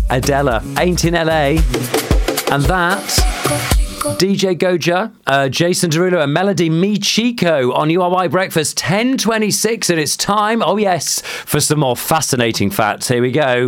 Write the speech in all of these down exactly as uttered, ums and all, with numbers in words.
Adela Ain't in L A. And that, D J Goja, uh, Jason Derulo and Melody Me Chico on U R Y Breakfast, ten twenty-six, and it's time, oh yes, for some more fascinating facts. Here we go.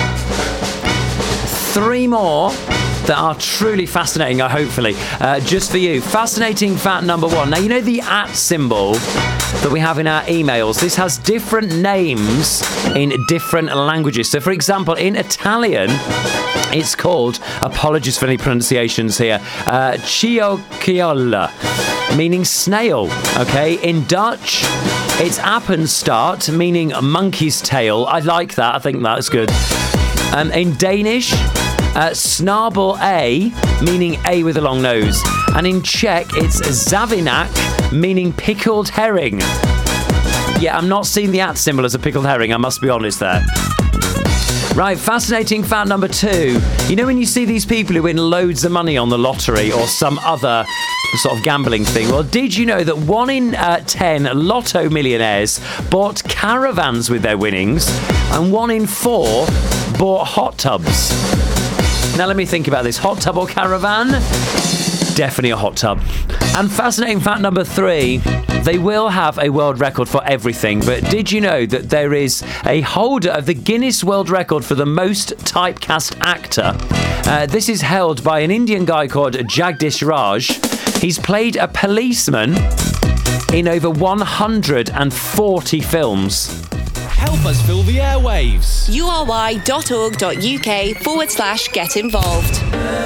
Three more that are truly fascinating, uh, hopefully, uh, just for you. Fascinating fact number one. Now, you know the at symbol that we have in our emails? This has different names in different languages. So, for example, in Italian, it's called, apologies for any pronunciations here, uh, ciocchiola, meaning snail, okay? In Dutch, it's appenstaart, meaning monkey's tail. I like that. I think that's good. Um, in Danish, uh, snabel A, meaning A with a long nose. And in Czech, it's zavinak, meaning pickled herring. Yeah, I'm not seeing the at symbol as a pickled herring, I must be honest there. Right, fascinating fact number two. You know when you see these people who win loads of money on the lottery or some other sort of gambling thing? Well, did you know that one in uh, ten lotto millionaires bought caravans with their winnings and one in four bought hot tubs? Now let me think about this. Hot tub or caravan? Definitely a hot tub. And fascinating fact number three, they will have a world record for everything, but did you know that there is a holder of the Guinness World Record for the most typecast actor? Uh, this is held by an Indian guy called Jagdish Raj. He's played a policeman in over one hundred forty films. Help us fill the airwaves. ury.org.uk forward slash get involved.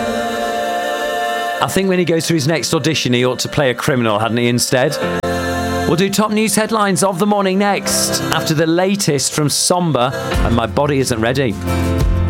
I think when he goes through his next audition, he ought to play a criminal, hadn't he, instead? We'll do top news headlines of the morning next, after the latest from Somber and My Body Isn't Ready.